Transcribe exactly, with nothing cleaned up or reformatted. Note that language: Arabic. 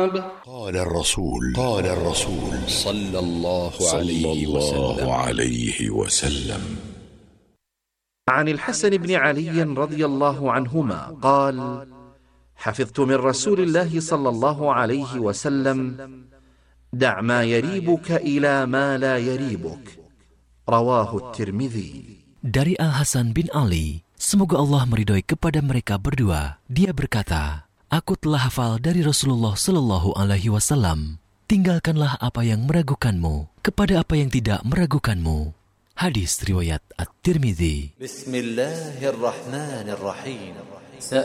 قال الرسول قال الرسول صلى الله عليه وسلم عن الحسن بن علي رضي الله عنهما قال: حفظت من رسول الله صلى الله عليه وسلم: دع ما يريبك إلى ما لا يريبك. رواه الترمذي. Dari Al-Hasan bin Ali, semoga Allah meridhoi kepada mereka berdua, dia berkata, aku telah hafal dari Rasulullah Sallallahu Alaihi Wasallam, tinggalkanlah apa yang meragukanmu kepada apa yang tidak meragukanmu. Hadis riwayat At-Tirmidzi. Bismillahirrahmanirrahim.